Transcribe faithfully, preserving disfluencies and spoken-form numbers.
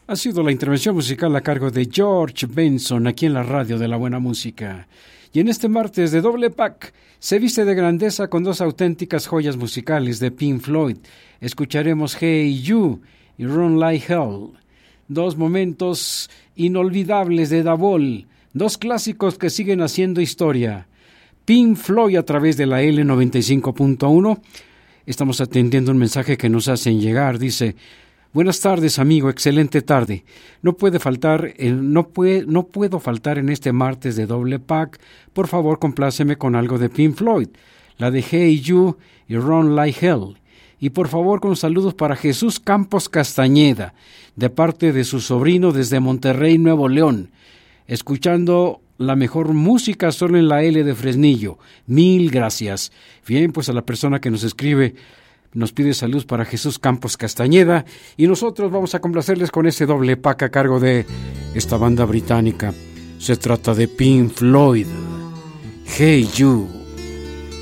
Ha sido la intervención musical a cargo de George Benson aquí en la radio de la buena música. Y en este martes de doble pack se viste de grandeza con dos auténticas joyas musicales de Pink Floyd. Escucharemos Hey You y Run Like Hell. Dos momentos inolvidables de Davol, dos clásicos que siguen haciendo historia. Pink Floyd a través de la L noventa y cinco punto uno. Estamos atendiendo un mensaje que nos hacen llegar. Dice: buenas tardes, amigo, excelente tarde. No puede faltar, el, no, puede, no puedo faltar en este martes de doble pack. Por favor, compláceme con algo de Pink Floyd, la de Hey You y Run Like Hell. Y por favor, con saludos para Jesús Campos Castañeda, de parte de su sobrino desde Monterrey, Nuevo León, escuchando la mejor música solo en la L de Fresnillo. Mil gracias. Bien, pues a la persona que nos escribe nos pide salud para Jesús Campos Castañeda, y nosotros vamos a complacerles con ese doble pack a cargo de esta banda británica. Se trata de Pink Floyd, Hey You.